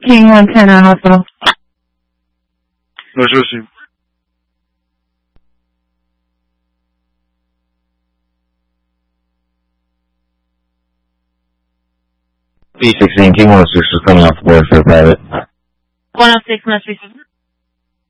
King 110 at hospital. No休息。 B16, King 106 is coming off the board for a private. 106 must be...